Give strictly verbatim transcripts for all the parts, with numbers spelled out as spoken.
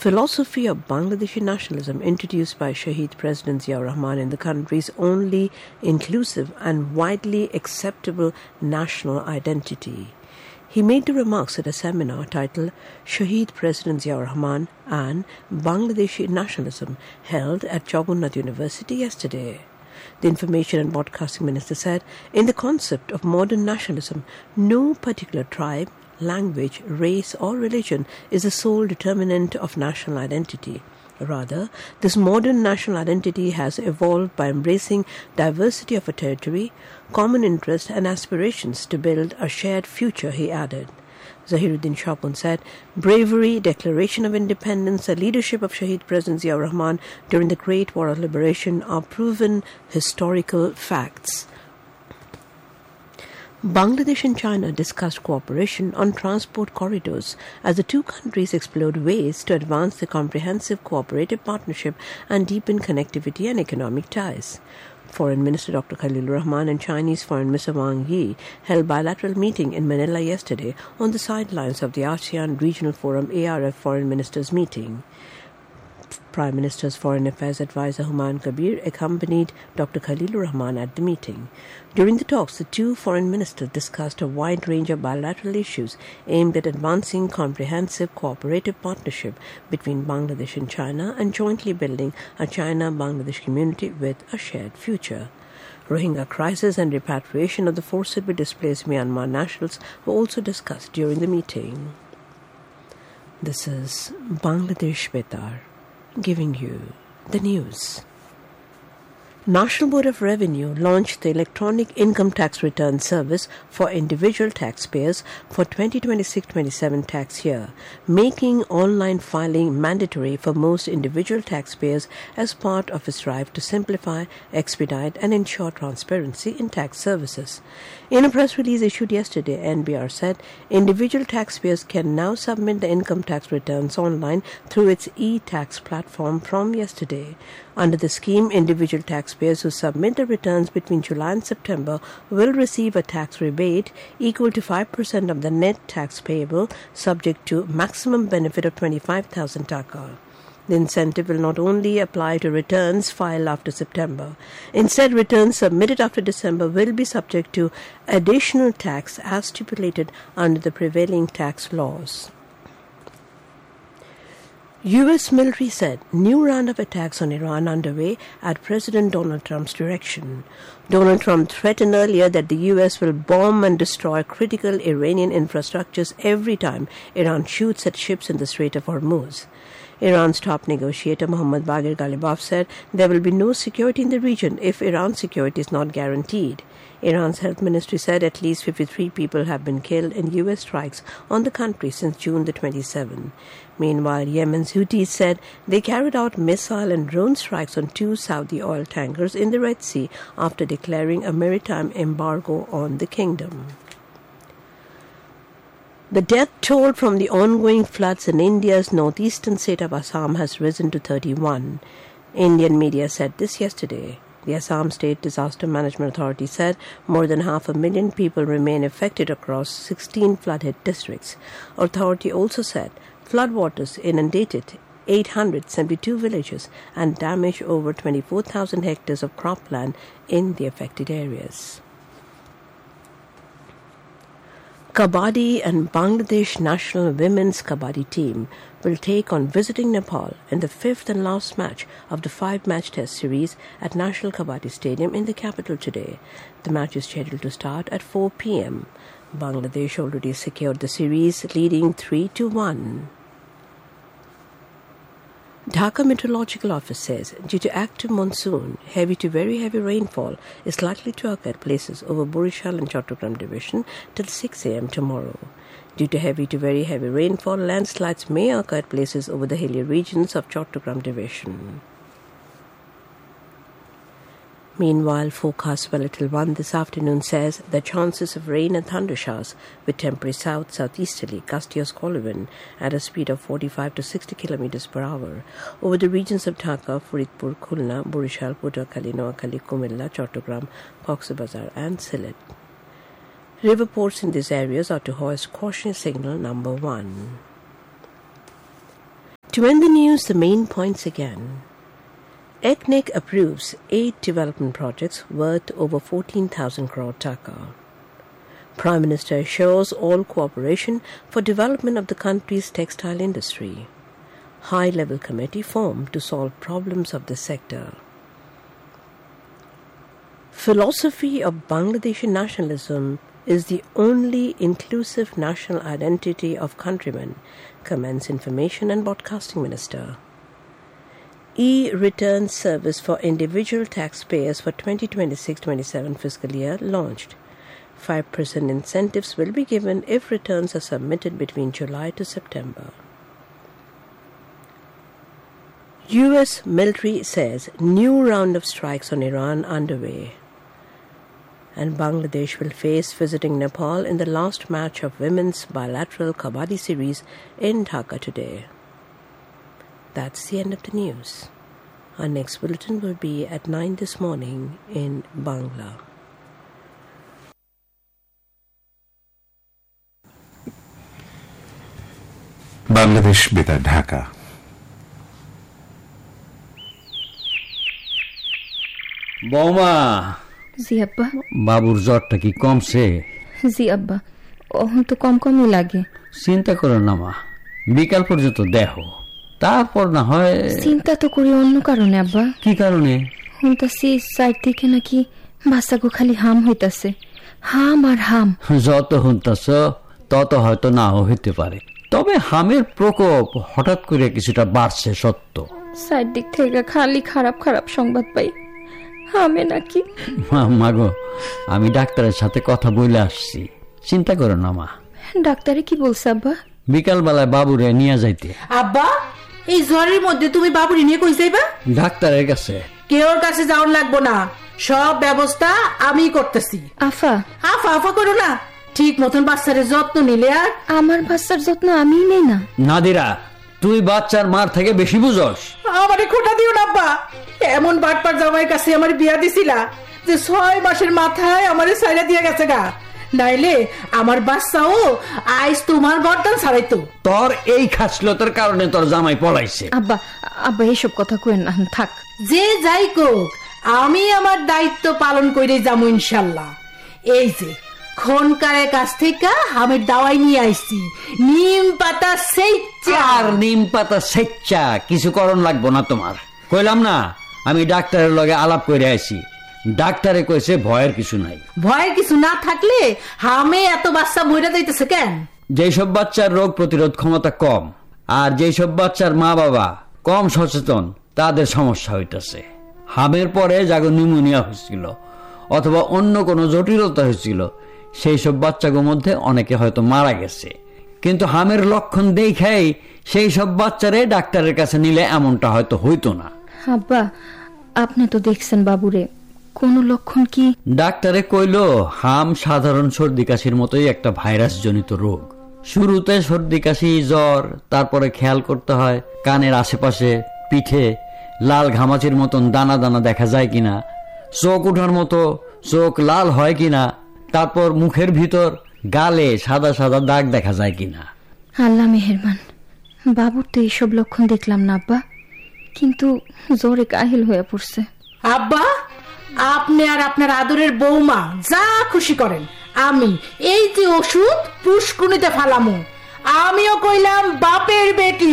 philosophy of Bangladeshi nationalism introduced by Shaheed President Ziaur Rahman in the country's only inclusive and widely acceptable national identity. He made the remarks at a seminar titled Shaheed President Ziaur Rahman and Bangladeshi Nationalism held at Jagannath University yesterday. The Information and Broadcasting Minister said, in the concept of modern nationalism, no particular tribe, language, race or religion is the sole determinant of national identity. Rather, this modern national identity has evolved by embracing diversity of a territory, common interests and aspirations to build a shared future, he added. Zahiruddin Shapun said, bravery, declaration of independence, and leadership of Shaheed President Ziaur Rahman during the Great War of Liberation are proven historical facts. Bangladesh and China discussed cooperation on transport corridors as the two countries explored ways to advance the comprehensive cooperative partnership and deepen connectivity and economic ties. Foreign Minister Doctor Khalilur Rahman and Chinese Foreign Minister Wang Yi held bilateral meeting in Manila yesterday on the sidelines of the ASEAN Regional Forum A R F Foreign Ministers meeting. Prime Minister's Foreign Affairs Advisor Humayun Kabir accompanied Doctor Khalilur Rahman at the meeting. During the talks, the two foreign ministers discussed a wide range of bilateral issues aimed at advancing comprehensive cooperative partnership between Bangladesh and China and jointly building a China-Bangladesh community with a shared future. Rohingya crisis and repatriation of the forcibly displaced Myanmar nationals were also discussed during the meeting. This is Bangladesh Betar, giving you the news. National Board of Revenue launched the Electronic Income Tax Return Service for individual taxpayers for twenty twenty-six twenty-seven tax year, making online filing mandatory for most individual taxpayers as part of its drive to simplify, expedite and ensure transparency in tax services. In a press release issued yesterday, N B R said individual taxpayers can now submit the income tax returns online through its e-tax platform from yesterday. Under the scheme, individual taxpayers who submit the returns between July and September will receive a tax rebate equal to five percent of the net tax payable, subject to maximum benefit of twenty-five thousand taka. The incentive will not only apply to returns filed after September. Instead, returns submitted after December will be subject to additional tax as stipulated under the prevailing tax laws. U S military said new round of attacks on Iran underway at President Donald Trump's direction. Donald Trump threatened earlier that the U S will bomb and destroy critical Iranian infrastructures every time Iran shoots at ships in the Strait of Hormuz. Iran's top negotiator Mohammad Baghir Ghalibaf said there will be no security in the region if Iran's security is not guaranteed. Iran's health ministry said at least fifty-three people have been killed in U S strikes on the country since June the twenty-seventh. Meanwhile, Yemen's Houthis said they carried out missile and drone strikes on two Saudi oil tankers in the Red Sea after declaring a maritime embargo on the kingdom. The death toll from the ongoing floods in India's northeastern state of Assam has risen to thirty-one. Indian media said this yesterday. The Assam State Disaster Management Authority said more than half a million people remain affected across sixteen flood-hit districts. Authority also said floodwaters inundated eight hundred seventy-two villages and damaged over twenty-four thousand hectares of cropland in the affected areas. Kabaddi and Bangladesh national women's Kabaddi team will take on visiting Nepal in the fifth and last match of the five-match test series at National Kabaddi Stadium in the capital today. The match is scheduled to start at four p.m. Bangladesh already secured the series, leading three to one. Dhaka Meteorological Office says due to active monsoon, heavy to very heavy rainfall is likely to occur at places over Borishal and Chattogram division till six a.m. tomorrow. Due to heavy to very heavy rainfall, landslides may occur at places over the hilly regions of Chattogram division. Meanwhile, forecast for Little One this afternoon says the chances of rain and thunder showers with temporary south-southeasterly gusty or squally wind at a speed of forty-five to sixty kilometers per hour over the regions of Dhaka, Faridpur, Khulna, Borishal, Puthuakali, Noakhali, Kumilla, Chattogram, Cox's Bazar and Sylhet. River ports in these areas are to hoist caution signal number one. To end the news, the main points again. E C N I C approves eight development projects worth over fourteen thousand crore taka. Prime Minister assures all cooperation for development of the country's textile industry. High-level committee formed to solve problems of the sector. Philosophy of Bangladeshi nationalism is the only inclusive national identity of countrymen, comments Information and Broadcasting Minister. E-return service for individual taxpayers for twenty twenty-six twenty-seven fiscal year launched. five percent incentives will be given if returns are submitted between July to September. U S military says new round of strikes on Iran underway. And Bangladesh will face visiting Nepal in the last match of women's bilateral Kabaddi series in Dhaka today. That's the end of the news. Our next bulletin will be at nine this morning in Bangla. Bangladesh বেতার ঢাকা। বৌমা। জি আব্বা। বাবুর জ্বরটা কি কমছে? জি আব্বা, এখন তো কম কমই লাগে। চিন্তা করো না মা, বিকাল পর্যন্ত দেখো, তারপর না হয়। চিন্তা তো করি অন্য কারণে আব্বা। কি কারণে? শুনতাছি সাইড থেকে নাকি বাচ্চাগো খালি হাম হইতাছে, হাম আর হাম। যত শুনতাছ তত হয়তো নাও হইতে পারে, তবে হামের প্রকোপ হঠাৎ করে কিছুটা বাড়ছে সত্য। সাইড দিক থেকে খালি খারাপ খারাপ সংবাদ পাই, হামে নাকি। মাগো, আমি ডাক্তারের সাথে কথা বলে আসছি, চিন্তা করো না মা। ডাক্তারে কি বলছে আব্বা? বিকাল বেলায় বাবুরে নিয়ে যাইতে। আব্বা, এই জ্বরের মধ্যে তুমি বাবুরে নিয়ে কই যাইবা? ডাক্তারের কাছে। কেউর কাছে যাওয়ার লাগবো না, সব ব্যবস্থা আমি করতেছি। আফা আফা আফা করো না, ঠিক মতন বাচ্চার যত্ন নিলে। আর আমার বাচ্চার যত্ন আমি নেই না। নাদিরা, তুই বাচ্চার মার থেকে বেশি বুঝস। আমারে খোটা দিও না আব্বা, এমন বাটপার জামাইয়ের কাছে আমার বিয়া দিছিলা যে ছয় মাসের মাথায় আমারে ছাইরা দিয়ে গেছে গা, নাইলে আমার বাচ্চাও আইস তোমার গর্দান ছাড়াইতো। তোর এই খাসলতের কারণে তোর জামাই পলাইছে। আব্বা আব্বা এসব কথা কইেন না, থাক। যে যাই কোক, আমি আমার দায়িত্ব পালন করে যাবো ইনশাল্লাহ। এই যে খনকারের কাছ থেকে হামের দাওয়াই নিয়ে আইছি, নিম পাতা সেচ্চা। আর নিম পাতা সেচ্চা কিছু করণ লাগবো না তোমার, কইলাম না আমি ডাক্তারের লগে আলাপ করে আইছি। ডাক্তারে কইছে ভয়ের কিছু নাই। ভয়ের কিছু না থাকলে হামে এত বাচ্চা মইরা যাইতেছে কেন? যেসব বাচ্চার রোগ প্রতিরোধ ক্ষমতা কম আর যেসব বাচ্চার মা বাবা কম সচেতন, তাদের সমস্যা হইতেছে। হামের পরে যাগো নিউমোনিয়া হয়েছিল অথবা অন্য কোনো জটিলতা হয়েছিল, সেই সব বাচ্চাগুলোর মধ্যে অনেকে হয়তো মারা গেছে। কিন্তু হামের লক্ষণ দেখাই সেই সব বাচ্চারে ডাক্তারের কাছে নিলে এমনটা হয়তো হইতো না। আব্বা, আপনি তো দেখছেন বাবুরে, কোন লক্ষণ কি? ডাক্তারে কইল হাম সাধারণ সর্দি কাশির মতোই একটা ভাইরাস জনিত রোগ। শুরুতে সর্দি কাশি জ্বর, তারপরে খেয়াল করতে হয় কানের আশেপাশে পিঠে লাল ঘামাচির মতন দানা দানা দেখা যায় কিনা, চোখ উঠার মতো চোখ লাল হয় কিনা, তারপর মুখের ভিতর গালে সাদা সাদা দাগ দেখা যায় কিনা। আল্লাহ মেহেরবান, বাবুর তো এইসব লক্ষণ দেখলাম না আব্বা, কিন্তু জ্বরে কাহিল হয়ে পড়ছে। আব্বা, আপনি আর আপনার আদরের বৌমা যা খুশি করেন, আমি এই যে ওষুধ পুষ্কুনিতে ফালামু। আমিও কইলাম বাপের বেটি।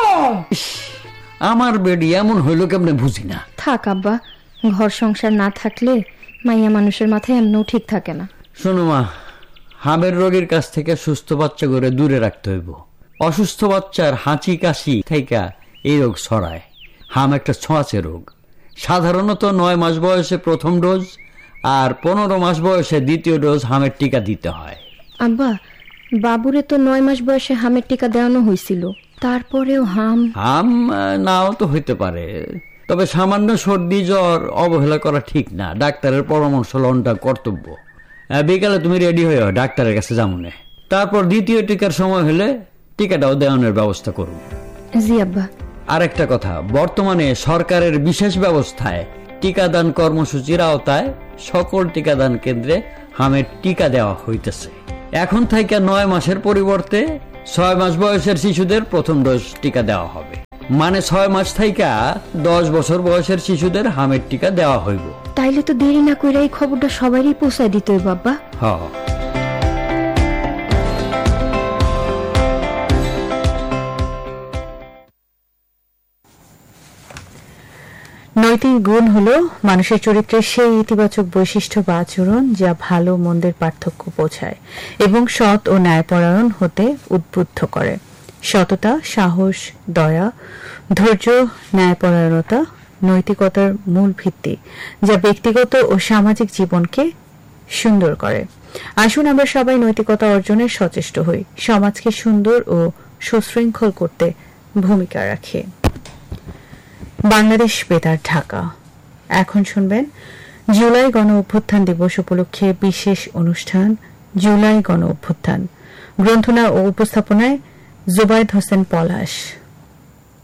আমার বেটি এমন হইল কেমনে বুঝি না। থাক আব্বা, ঘর সংসার না থাকলে মাইয়া মানুষের মাথায় এমনও ঠিক থাকে না। শোনো মা, হামের রোগের কাছ থেকে সুস্থ বাচ্চা করে দূরে রাখতে হইব। অসুস্থ বাচ্চার হাঁচি কাশি থেকে এই রোগ ছড়ায়। হাম একটা ছোঁয়াচে রোগ। সাধারণত নয় মাস বয়সে প্রথম ডোজ আর পনেরো মাস বয়সে দ্বিতীয় ডোজ হামের টিকা দিতে হয়। আব্বা, বাবুরে তো নয় মাস বয়সে হামের টিকা দেওয়ানো হয়েছিল, তারপরেও হাম হাম নাও তো হইতে পারে, তবে সামান্য সর্দি জ্বর অবহেলা করা ঠিক না। ডাক্তারের পরামর্শ লনটা কর্তব্য। বিকালে তুমি রেডি হয়ে ডাক্তারের কাছে যামুনে, তারপর দ্বিতীয় টিকার সময় হলে টিকাটাও দেওয়ানোর ব্যবস্থা করুন। জি আব্বা। আর একটা কথা, বর্তমানে সরকারের বিশেষ ব্যবস্থায় টিকাদান কর্মসূচির আওতায় সকল টিকাদান কেন্দ্রে হামের টিকা দেওয়া হইতেছে। এখন থেকে নয় মাসের পরিবর্তে ছয় মাস বয়সের শিশুদের প্রথম ডোজ টিকা দেওয়া হবে। মানে ছয় মাস থাইকা দশ বছর বয়সের শিশুদের হামের টিকা দেওয়া হইব। তাইলে তো দেরি না কইরা এই খবরটা সবারই পৌঁছায় দিতে হইব আব্বা। হ্যাঁ, নৈতিক গুণ হল মানুষের চরিত্রের সেই ইতিবাচক বৈশিষ্ট্য বা আচরণ যা ভালো মন্দের পার্থক্য বোঝায় এবং সৎ ও ন্যায়পরায়ণ হতে উদ্বুদ্ধ করে। সততা, সাহস, দয়া, ধৈর্য, ন্যায়পরায়ণতা নৈতিকতার মূল ভিত্তি, যা ব্যক্তিগত ও সামাজিক জীবনকে সুন্দর করে। আসুন আমরা সবাই নৈতিকতা অর্জনের সচেষ্ট হই, সমাজকে সুন্দর ও সুশৃঙ্খল করতে ভূমিকা রাখি। বাংলাদেশ বেতার, ঢাকা। এখন শুনবেন জুলাই গণ অভ্যুত্থান দিবস উপলক্ষে বিশেষ অনুষ্ঠান জুলাই গণ অভ্যুত্থান। গ্রন্থনা ও উপস্থাপনায় জুবায়েদ হোসেন পলাশ।